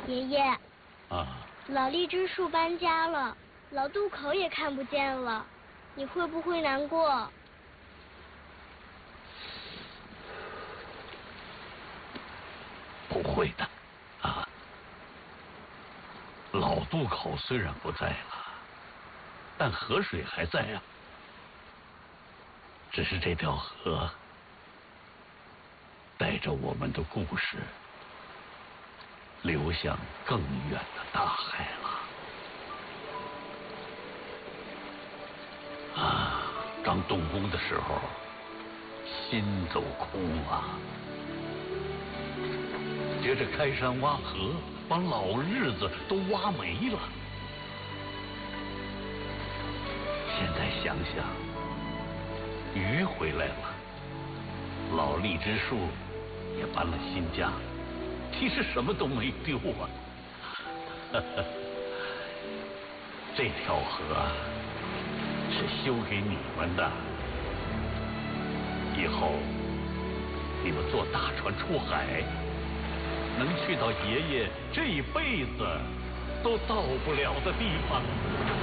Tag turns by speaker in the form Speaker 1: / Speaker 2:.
Speaker 1: 爷爷。
Speaker 2: 啊。
Speaker 1: 老荔枝树搬家了，老渡口也看不见了，你会不会难过？
Speaker 2: 不会的，啊。老渡口虽然不在了，但河水还在啊。只是这条河带着我们的故事流向更远的大海了。啊，刚动工的时候心都空了。接着开山挖河，把老日子都挖没了。现在想想，鱼回来了，老荔枝树也搬了新家，其实什么都没丢啊。这条河是修给你们的，以后你们坐大船出海，能去到爷爷这辈子都到不了的地方。